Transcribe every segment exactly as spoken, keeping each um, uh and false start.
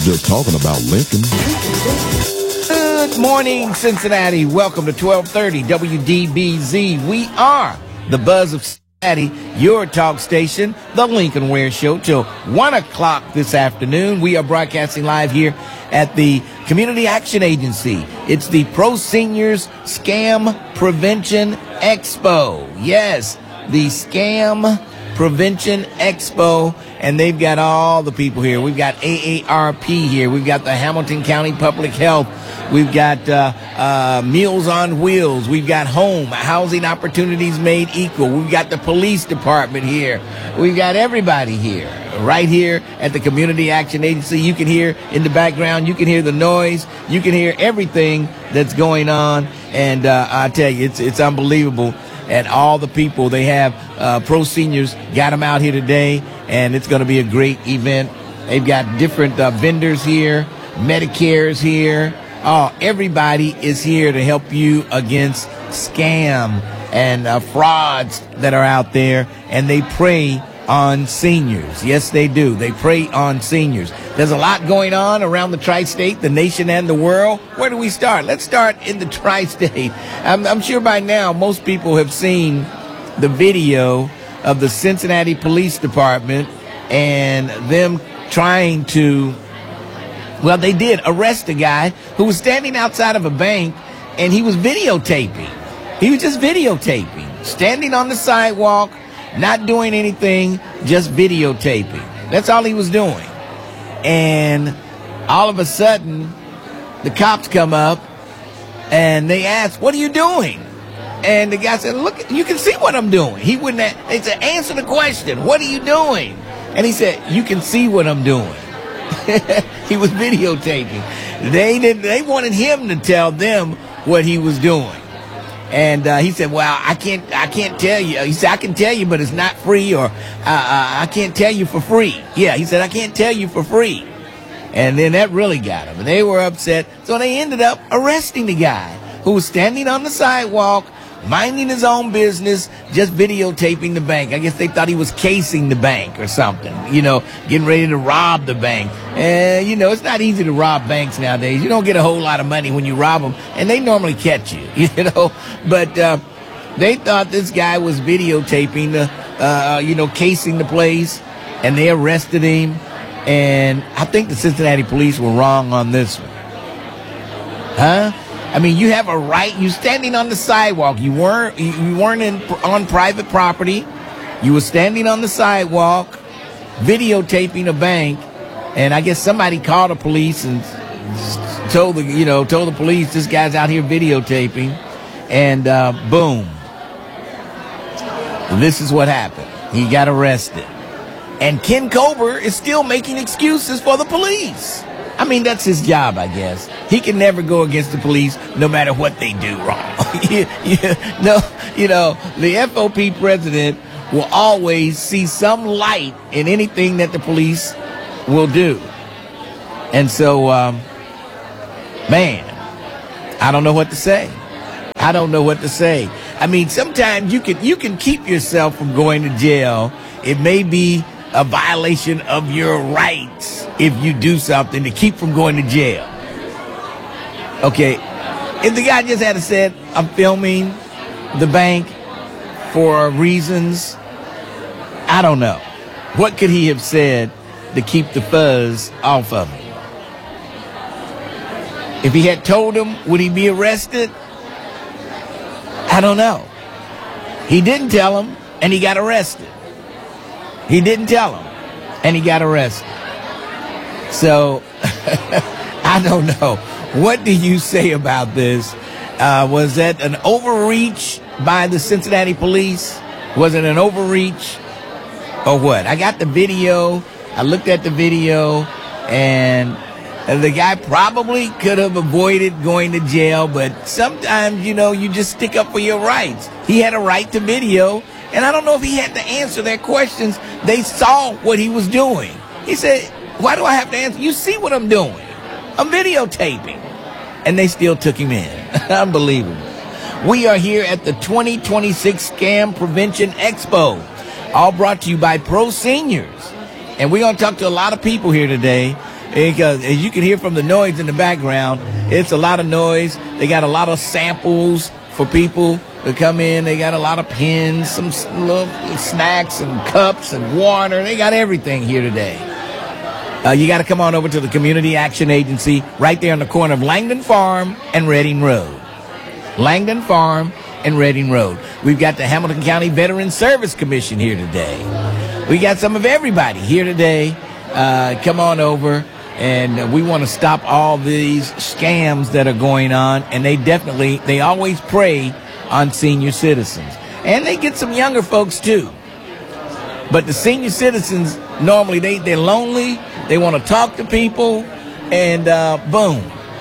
just talking about Lincoln. Good morning, Cincinnati. Welcome to twelve thirty W D B Z. We are the Buzz of Cincinnati, your talk station, the Lincoln Ware Show, till one o'clock this afternoon. We are broadcasting live here at the Community Action Agency. It's the Pro Seniors Scam Prevention Expo. Yes, the Scam Prevention Expo, and they've got all the people here. We've got A A R P here. We've got the Hamilton County Public Health. We've got uh, uh, Meals on Wheels. We've got Home, Housing Opportunities Made Equal. We've got the police department here. We've got everybody here, right here at the Community Action Agency. You can hear in the background, you can hear the noise, you can hear everything that's going on, and uh, I tell you, it's it's unbelievable. And all the people they have, uh, Pro Seniors got them out here today, and it's going to be a great event. They've got different uh, vendors here, Medicare's here. Oh, everybody is here to help you against scam and uh, frauds that are out there, and they prey on seniors. Yes, they do. They prey on seniors. There's a lot going on around the tri-state, the nation, and the world. Where do we start? Let's start in the tri-state. I'm, I'm sure by now most people have seen the video of the Cincinnati Police Department and them trying to, well, they did arrest a guy who was standing outside of a bank, and he was videotaping. He was just videotaping, standing on the sidewalk, not doing anything, just videotaping. That's all he was doing. And all of a sudden, the cops come up, and they ask, "What are you doing?" And the guy said, "Look, you can see what I'm doing." He wouldn't have, they said, "Answer the question. What are you doing?" And he said, "You can see what I'm doing." He was videotaping. They didn't. They wanted him to tell them what he was doing. And uh, he said, "Well, I can't. I can't tell you." He said, "I can tell you, but it's not free, or uh, uh, I can't tell you for free." Yeah, he said, "I can't tell you for free." And then that really got them, and they were upset. So they ended up arresting the guy who was standing on the sidewalk, minding his own business, just videotaping the bank. I guess they thought he was casing the bank or something, you know, getting ready to rob the bank. And, you know, it's not easy to rob banks nowadays. You don't get a whole lot of money when you rob them, and they normally catch you, you know. But uh, they thought this guy was videotaping, uh, uh, you know, casing the place, and they arrested him. And I think the Cincinnati police were wrong on this one. Huh? I mean, you have a right. You're standing on the sidewalk. You weren't. You weren't in, on private property. You were standing on the sidewalk, videotaping a bank, and I guess somebody called the police and told the you know told the police this guy's out here videotaping, and uh, boom, this is what happened. He got arrested, and Ken Kober is still making excuses for the police. I mean, that's his job, I guess. He can never go against the police no matter what they do wrong. you, you, no, you know, the F O P president will always see some light in anything that the police will do. And so, um, man, I don't know what to say. I don't know what to say. I mean, sometimes you can, you can keep yourself from going to jail. It may be a violation of your rights if you do something to keep from going to jail. Okay, if the guy just had said, "I'm filming the bank for reasons," I don't know. What could he have said to keep the fuzz off of him? If he had told him, would he be arrested? I don't know. He didn't tell him, and he got arrested. He didn't tell him, and he got arrested. So, I don't know. What do you say about this? Uh, was that an overreach by the Cincinnati police? Was it an overreach or what? I got the video. I looked at the video, and the guy probably could have avoided going to jail, but sometimes, you know, you just stick up for your rights. He had a right to video. And I don't know if he had to answer their questions. They saw what he was doing. He said, "Why do I have to answer? You see what I'm doing. I'm videotaping." And they still took him in. Unbelievable. We are here at the twenty twenty-six Scam Prevention Expo, all brought to you by Pro Seniors. And we're going to talk to a lot of people here today Because as you can hear from the noise in the background, it's a lot of noise. They got a lot of samples for people to come in. They got a lot of pens, some little snacks and cups and water. They got everything here today. Uh, you got to come on over to the Community Action Agency right there on the corner of Langdon Farm and Reading Road. Langdon Farm and Reading Road. We've got the Hamilton County Veteran Service Commission here today. We got some of everybody here today. Uh, come on over, and we want to stop all these scams that are going on, and they definitely, they always prey on senior citizens. And they get some younger folks, too. But the senior citizens, normally, they, they're lonely. They want to talk to people, and uh, boom.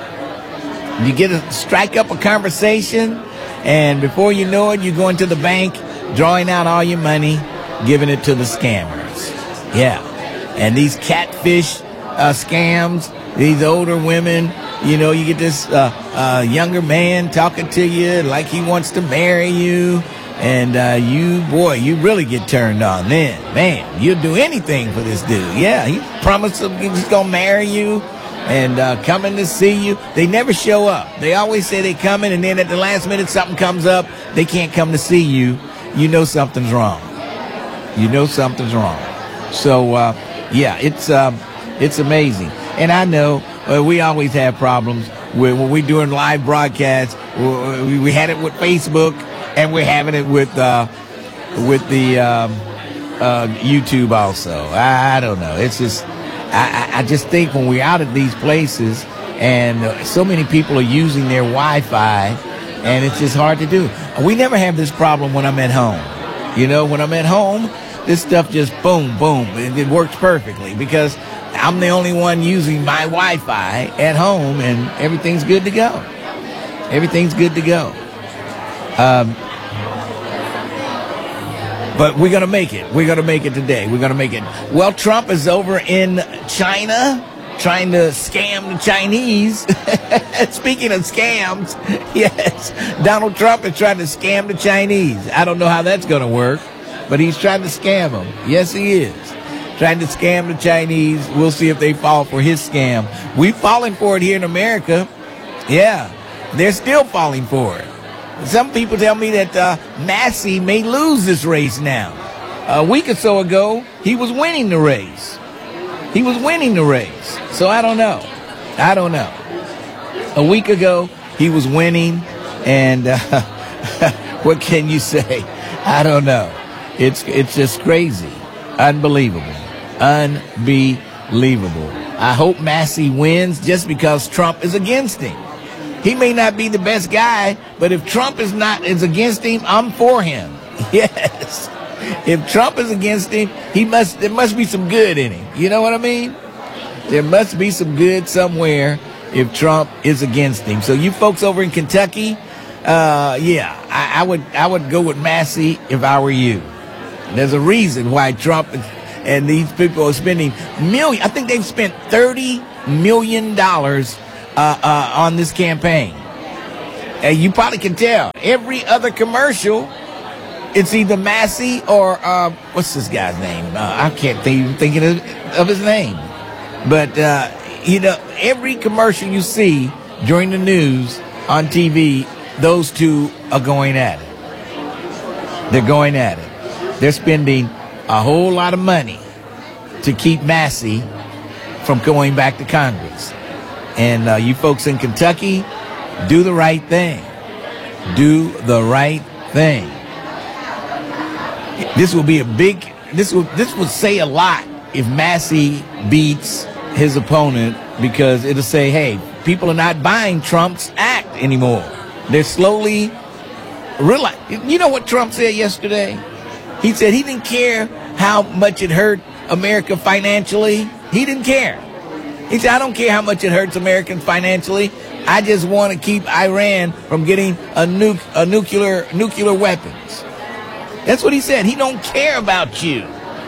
You get to strike up a conversation, and before you know it, you're going to the bank, drawing out all your money, giving it to the scammers. Yeah. And these catfish uh, scams, these older women, you know, you get this uh, uh, younger man talking to you like he wants to marry you. And uh, you, boy, you really get turned on then. Man, you'll do anything for this dude. Yeah, he promised he's going to marry you and uh, coming to see you. They never show up. They always say they're coming, and then at the last minute something comes up. They can't come to see you. You know something's wrong. You know something's wrong. So, uh, yeah, it's uh, it's amazing. And I know uh, we always have problems with, when we're doing live broadcasts. We, we had it with Facebook. And we're having it with uh, with the um, uh, YouTube also. I, I don't know. It's just I, I just think when we're out at these places and so many people are using their Wi-Fi, and it's just hard to do. We never have this problem when I'm at home. You know, when I'm at home, this stuff just boom, boom. It, it works perfectly because I'm the only one using my Wi-Fi at home, and everything's good to go. Everything's good to go. Um, but we're going to make it. We're going to make it today. We're going to make it. Well, Trump is over in China trying to scam the Chinese. Speaking of scams, yes, Donald Trump is trying to scam the Chinese. I don't know how that's going to work, but he's trying to scam them. Yes, he is. Trying to scam the Chinese. We'll see if they fall for his scam. We've fallen for it here in America. Yeah, they're still falling for it. Some people tell me that uh, Massey may lose this race now. A week or so ago, he was winning the race. He was winning the race. So I don't know. I don't know. A week ago, he was winning, and uh, what can you say? I don't know. It's it's just crazy. Unbelievable. Unbelievable. I hope Massey wins just because Trump is against him. He may not be the best guy, but if Trump is not is against him, I'm for him. Yes. If Trump is against him, he must there must be some good in him. You know what I mean? There must be some good somewhere if Trump is against him. So you folks over in Kentucky, uh, yeah, I, I would I would go with Massey if I were you. There's a reason why Trump and these people are spending million. I think they've spent thirty million dollars Uh, uh, on this campaign. And you probably can tell every other commercial, it's either Massey or uh, what's this guy's name? Uh, I can't think, even thinking of, of his name. But uh, you know, every commercial you see during the news on T V, those two are going at it. They're going at it. They're spending a whole lot of money to keep Massey from going back to Congress. And uh, you folks in Kentucky, do the right thing. Do the right thing. This will be a big, this will, this will say a lot if Massey beats his opponent, because it'll say, hey, people are not buying Trump's act anymore. They're slowly realize. You know what Trump said yesterday? He said he didn't care how much it hurt America financially. He didn't care. He said, I don't care how much it hurts Americans financially. I just want to keep Iran from getting a, nu- a nuclear nuclear weapons. That's what he said. He don't care about you.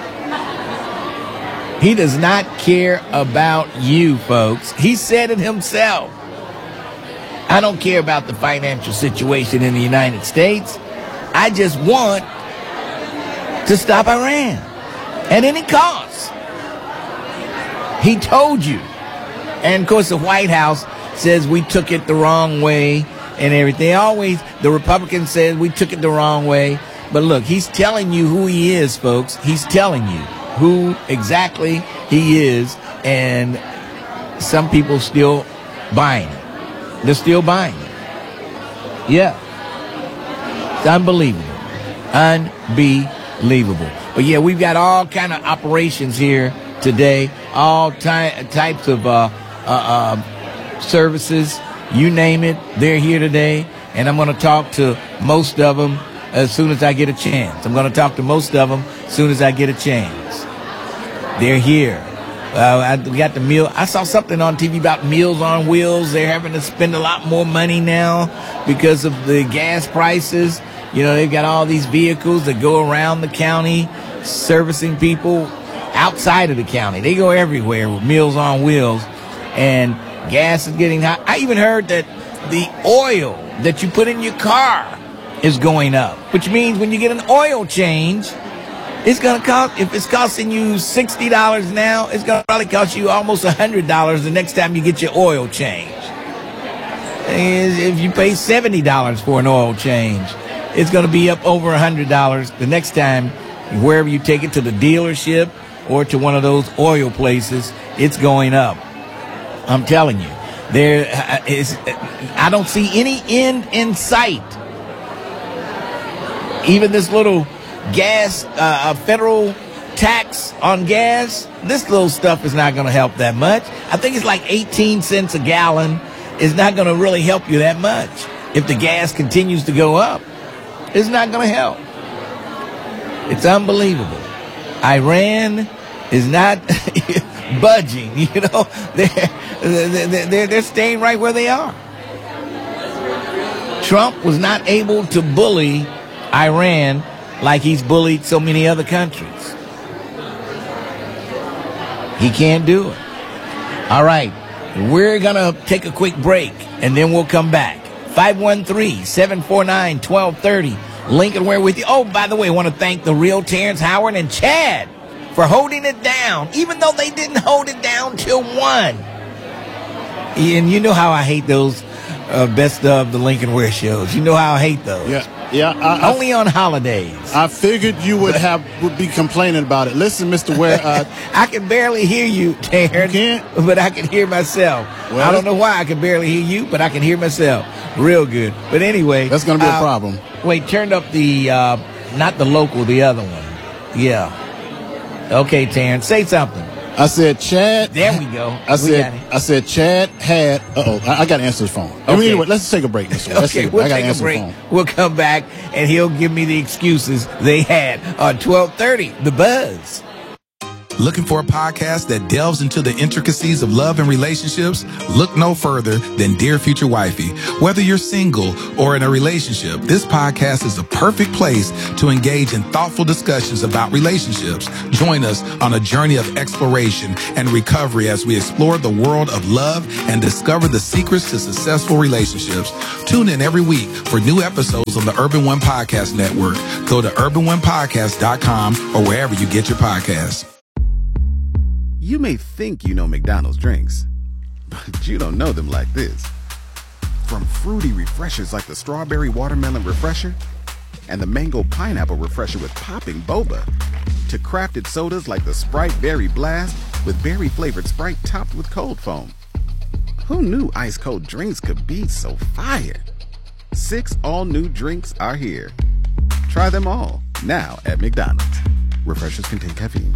He does not care about you, folks. He said it himself. I don't care about the financial situation in the United States. I just want to stop Iran at any cost. He told you. And, of course, the White House says we took it the wrong way and everything. Always, the Republican says we took it the wrong way. But, look, he's telling you who he is, folks. He's telling you who exactly he is, and some people still buying it. They're still buying it. Yeah. It's unbelievable. Unbelievable. But, yeah, we've got all kind of operations here today, all ty- types of uh, uh, uh, services, you name it, they're here today. And I'm going to talk to most of them as soon as I get a chance. I'm going to talk to most of them as soon as I get a chance. They're here. Uh, I, we got the meal. I saw something on T V about Meals on Wheels. They're having to spend a lot more money now because of the gas prices. You know, they've got all these vehicles that go around the county servicing people outside of the county. They go everywhere with Meals on Wheels, and gas is getting high. I even heard that the oil that you put in your car is going up, which means when you get an oil change, it's going to cost, if it's costing you sixty dollars now, it's going to probably cost you almost one hundred dollars the next time you get your oil change. If you pay seventy dollars for an oil change, it's going to be up over one hundred dollars the next time, wherever you take it, to the dealership or to one of those oil places, it's going up. I'm telling you, there is, I don't see any end in sight. Even this little gas, uh, federal tax on gas, this little stuff is not going to help that much. I think it's like eighteen cents a gallon. It's not going to really help you that much. If the gas continues to go up, it's not going to help. It's unbelievable. Iran is not budging, you know. They're, they're, they're staying right where they are. Trump was not able to bully Iran like he's bullied so many other countries. He can't do it. All right, we're going to take a quick break, and then we'll come back. five one three, seven four nine, one two three zero. Lincoln, we're with you. Oh, by the way, I want to thank the real Terrence Howard and Chad for holding it down, even though they didn't hold it down till one. And you know how I hate those uh, best of the Lincoln Ware shows. You know how I hate those. Yeah, yeah. I, Only I, on holidays. I figured you would have would be complaining about it. Listen, Mister Ware. Uh, I can barely hear you, Terrence. You can't? But I can hear myself. Well, I don't know why I can barely hear you, but I can hear myself real good. But anyway. That's going to be uh, a problem. Wait, turn up the, uh, not the local, the other one. Yeah. Okay, Terrence, say something. I said, Chad. There we go. I we said, I said, Chad had. Uh oh, I, I got to answer his phone. Okay. I mean, anyway, let's take a break. Mister Let's okay, see. we'll I take a break. We'll come back, and he'll give me the excuses they had on twelve thirty, The Buzz. Looking for a podcast that delves into the intricacies of love and relationships? Look no further than Dear Future Wifey. Whether you're single or in a relationship, this podcast is the perfect place to engage in thoughtful discussions about relationships. Join us on a journey of exploration and recovery as we explore the world of love and discover the secrets to successful relationships. Tune in every week for new episodes on the Urban One Podcast Network. Go to urban one podcast dot com or wherever you get your podcasts. You may think you know McDonald's drinks, but you don't know them like this. From fruity refreshers like the Strawberry Watermelon Refresher and the Mango Pineapple Refresher with popping boba, to crafted sodas like the Sprite Berry Blast with berry-flavored Sprite topped with cold foam. Who knew ice-cold drinks could be so fire? Six all-new drinks are here. Try them all, now at McDonald's. Refreshers contain caffeine.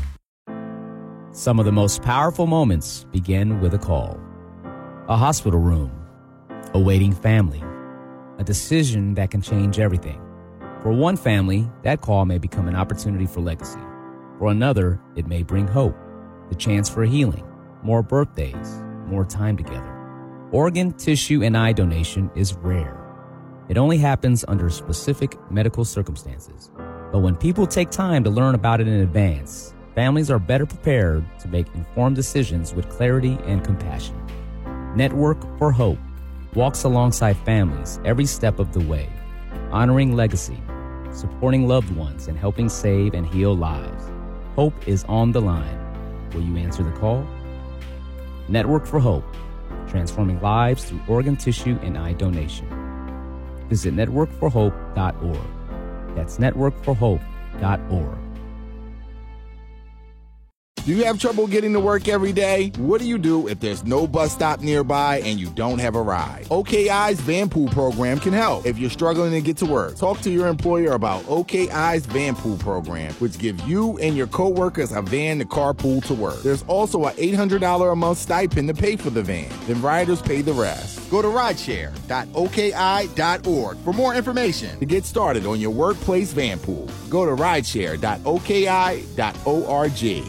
Some of the most powerful moments begin with a call. A hospital room, a waiting family, a decision that can change everything. For one family, that call may become an opportunity for legacy. For another, it may bring hope, the chance for healing, more birthdays, more time together. Organ, tissue, and eye donation is rare. It only happens under specific medical circumstances. But when people take time to learn about it in advance, families are better prepared to make informed decisions with clarity and compassion. Network for Hope walks alongside families every step of the way, honoring legacy, supporting loved ones, and helping save and heal lives. Hope is on the line. Will you answer the call? Network for Hope, transforming lives through organ, tissue, and eye donation. Visit network for hope dot org. That's network for hope dot org. Do you have trouble getting to work every day? What do you do if there's no bus stop nearby and you don't have a ride? O K I's Van Pool program can help. If you're struggling to get to work, talk to your employer about O K I's Van Pool program, which gives you and your coworkers a van to carpool to work. There's also an eight hundred dollars a month stipend to pay for the van. Then riders pay the rest. Go to rideshare dot O K I dot org for more information to get started on your workplace van pool. Go to rideshare dot O K I dot org.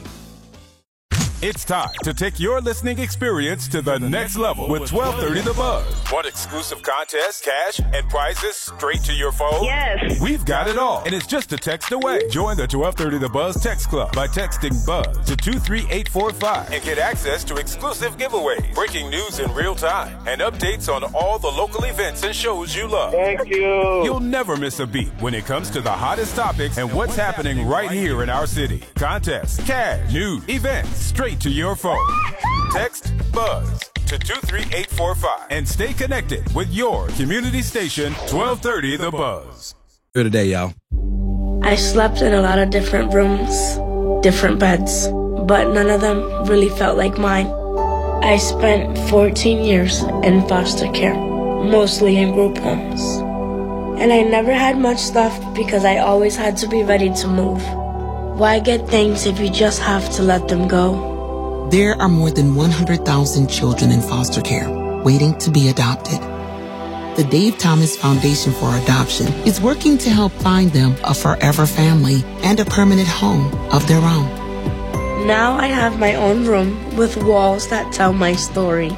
It's time to take your listening experience to the next level with twelve thirty The Buzz. Want exclusive contests, cash, and prizes straight to your phone? Yes. We've got it all, and it's just a text away. Join the twelve thirty The Buzz text club by texting BUZZ to two three eight four five and get access to exclusive giveaways, breaking news in real time, and updates on all the local events and shows you love. Thank you. You'll never miss a beat when it comes to the hottest topics and what's happening right here in our city. Contests, cash, news, events, straight to your phone. Text BUZZ to two three eight four five and stay connected with your community station, twelve thirty The Buzz. Here today, y'all. I slept in a lot of different rooms, different beds, but none of them really felt like mine. I spent fourteen years in foster care, mostly in group homes. And I never had much stuff because I always had to be ready to move. Why get things if you just have to let them go? There are more than one hundred thousand children in foster care waiting to be adopted. The Dave Thomas Foundation for Adoption is working to help find them a forever family and a permanent home of their own. Now I have my own room with walls that tell my story.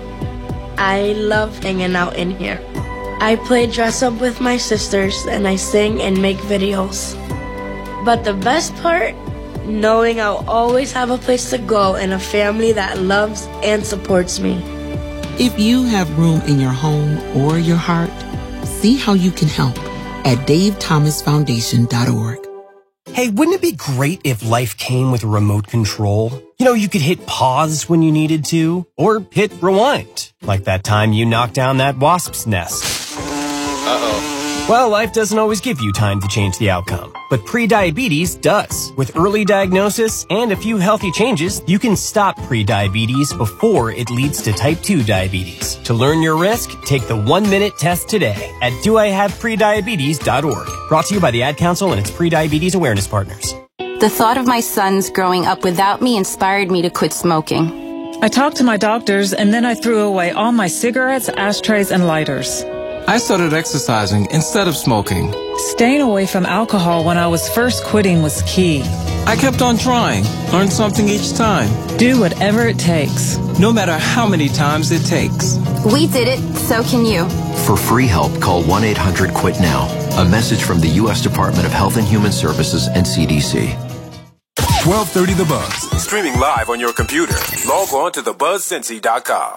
I love hanging out in here. I play dress up with my sisters and I sing and make videos. But the best part? Knowing I'll always have a place to go and a family that loves and supports me. If you have room in your home or your heart, see how you can help at dave thomas foundation dot org. Hey, wouldn't it be great if life came with a remote control? You know, you could hit pause when you needed to, or hit rewind, like that time you knocked down that wasp's nest. Uh-oh. Well, life doesn't always give you time to change the outcome, but prediabetes does. With early diagnosis and a few healthy changes, you can stop prediabetes before it leads to type two diabetes. To learn your risk, take the one-minute test today at do I have prediabetes dot org. Brought to you by the Ad Council and its prediabetes awareness partners. The thought of my sons growing up without me inspired me to quit smoking. I talked to my doctors, and then I threw away all my cigarettes, ashtrays, and lighters. I started exercising instead of smoking. Staying away from alcohol when I was first quitting was key. I kept on trying, learned something each time. Do whatever it takes. No matter how many times it takes. We did it, so can you. For free help, call one eight hundred quit now. A message from the U S Department of Health and Human Services and C D C. twelve thirty The Buzz. Streaming live on your computer. Log on to the buzz cincy dot com.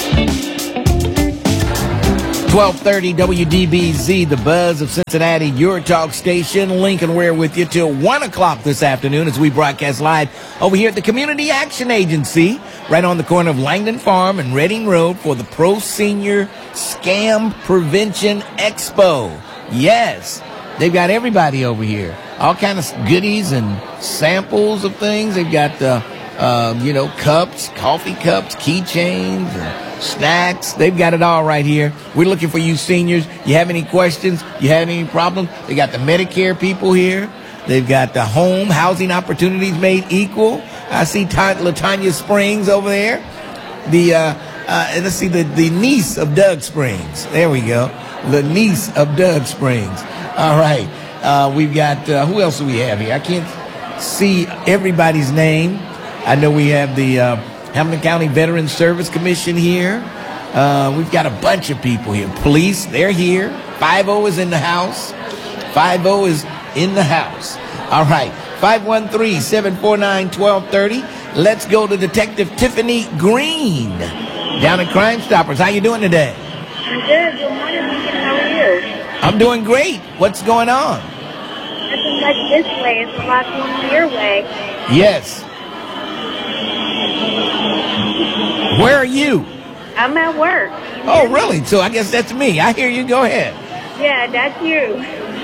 twelve thirty W D B Z, the Buzz of Cincinnati, your talk station. Lincoln Ware with you till one o'clock this afternoon as we broadcast live over here at the Community Action Agency, right on the corner of Langdon Farm and Reading Road for the Pro Senior Scam Prevention Expo. Yes, they've got everybody over here. All kind of goodies and samples of things. They've got, uh, uh, you know, cups, coffee cups, keychains, and snacks. They've got it all right here. We're looking for you seniors. You have any questions? You have any problems? They got the Medicare people here. They've got the home housing opportunities made equal. I see Ta- LaTanya Springs over there. The, uh, uh, let's see, the, the niece of Doug Springs. There we go. The niece of Doug Springs. All right. Uh, we've got, uh, who else do we have here? I can't see everybody's name. I know we have the uh, Hamilton County Veterans Service Commission here. Uh, we've got a bunch of people here. Police, they're here. five oh is in the house. five oh is in the house. All right. five one three, seven four nine, one two three oh. Let's go to Detective Tiffany Green down at Crime Stoppers. How you doing today? I'm good. Good morning, Lincoln. How are you? I'm doing great. What's going on? Nothing much this way. It's a lot going your way. Yes. Where are you? I'm at work. You Oh, hear me? really? So I guess that's me. I hear you. Go ahead. Yeah, that's you.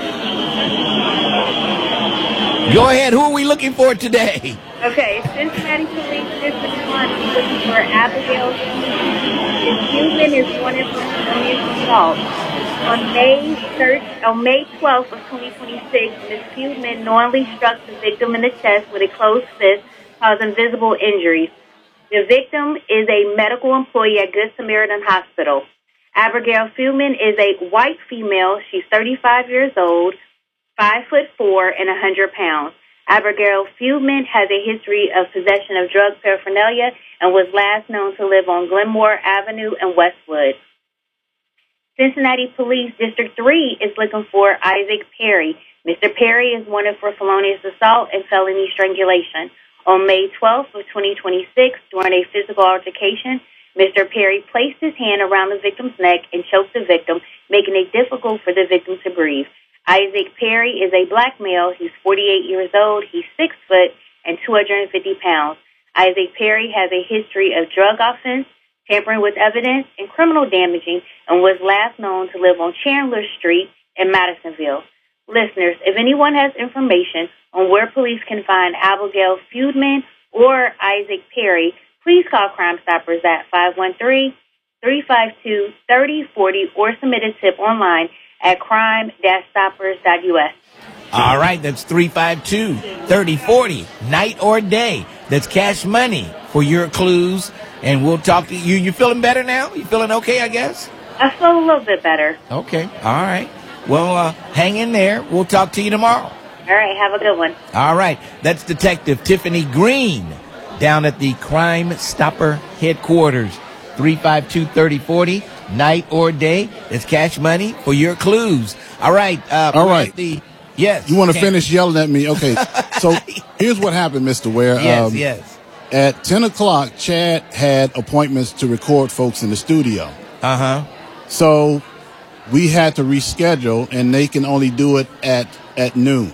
Go ahead. Who are we looking for today? Okay, Cincinnati Police District one is looking for Abigail Human. This human is wanted for felonious assault. On May third, on May twelfth of twenty twenty-six, Miz Human knowingly struck the victim in the chest with a closed fist, causing visible injuries. The victim is a medical employee at Good Samaritan Hospital. Abigail Human is a white female. She's thirty-five years old, five foot four, and one hundred pounds. Abigail Human has a history of possession of drug paraphernalia and was last known to live on Glenmore Avenue in Westwood. Cincinnati Police District three is looking for Isaac Perry. Mister Perry is wanted for felonious assault and felony strangulation. On May twelfth of twenty twenty-six, during a physical altercation, Mister Perry placed his hand around the victim's neck and choked the victim, making it difficult for the victim to breathe. Isaac Perry is a black male. He's forty-eight years old. He's six foot and two hundred fifty pounds. Isaac Perry has a history of drug offense, tampering with evidence, and criminal damaging, and was last known to live on Chandler Street in Madisonville. Listeners, if anyone has information on where police can find Abigail Feudman or Isaac Perry, please call Crime Stoppers at five one three, three five two, three zero four zero or submit a tip online at crime dash stoppers dot U S. All right, that's three five two, three zero four zero, night or day. That's cash money for your clues, and we'll talk to you. You feeling better now? You feeling okay, I guess? I feel a little bit better. Okay, all right. Well, uh, hang in there. We'll talk to you tomorrow. All right, have a good one. All right, that's Detective Tiffany Green down at the Crime Stopper headquarters. three five two, three zero four zero, night or day. It's cash money for your clues. All right. Uh, All right. The, yes. You want to Can- finish yelling at me? Okay. So here's what happened, Mister Ware. Yes, Um, yes. At ten o'clock, Chad had appointments to record folks in the studio. Uh-huh. So we had to reschedule, and they can only do it at, at noon,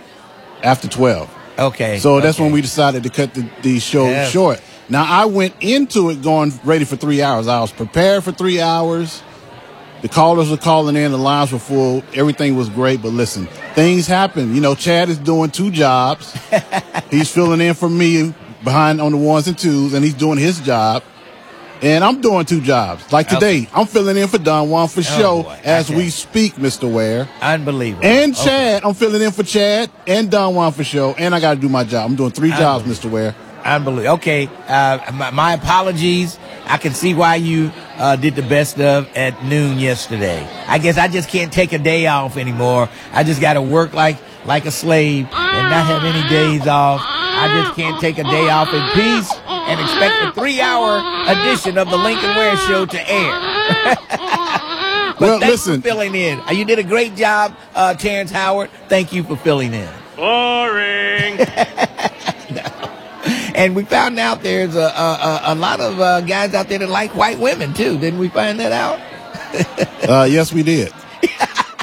after twelve. Okay. So that's okay. when we decided to cut the, the show Yes. short. Now, I went into it going ready for three hours. I was prepared for three hours. The callers were calling in. The lines were full. Everything was great. But listen, things happen. You know, Chad is doing two jobs. He's filling in for me behind on the ones and twos, and he's doing his job. And I'm doing two jobs. Like today, Okay. I'm filling in for Don Juan for show boy. as Okay. we speak, Mister Ware. Unbelievable. And Okay. Chad, I'm filling in for Chad and Don Juan for show. And I got to do my job. I'm doing three jobs, Mister Ware. Unbelievable. Okay. Uh, my, my apologies. I can see why you uh, did the best of at noon yesterday. I guess I just can't take a day off anymore. I just got to work like like a slave and not have any days off. I just can't take a day off in peace and expect a three-hour edition of the Lincoln Ware Show to air. But Well, thanks listen. for filling in. Uh, You did a great job, uh, Terrence Howard. Thank you for filling in. Boring. And we found out there's a, a, a, a lot of uh, guys out there that like white women, too. Didn't we find that out? Uh, yes, we did.